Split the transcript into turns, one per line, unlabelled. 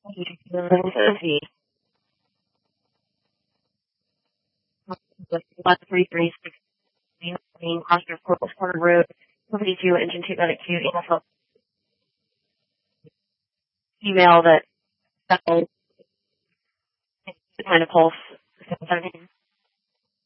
The 13336 Oscar Corpus Corner Road, 72 Engine 2 Medic Q, email that kind of pulse.